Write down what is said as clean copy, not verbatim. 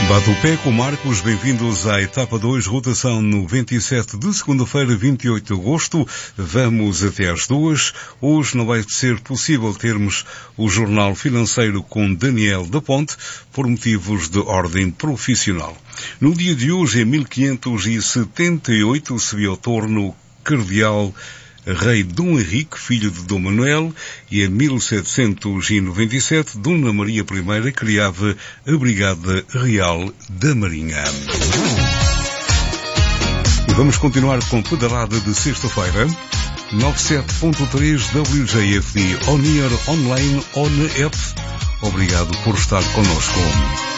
Bate o pé com Marcos, bem-vindos à etapa 2, rotação 97 de segunda-feira, 28 de agosto. Vamos até às 2. Hoje não vai ser possível termos o Jornal Financeiro com Daniel da Ponte, por motivos de ordem profissional. No dia de hoje, em 1578, se viu ao torno cardeal rei Dom Henrique, filho de Dom Manuel, e em 1797, Dona Maria I criava a Brigada Real da Marinha. E vamos continuar com pedalada de sexta-feira, 97.3 WJFD, on air, online, on app. Obrigado por estar connosco.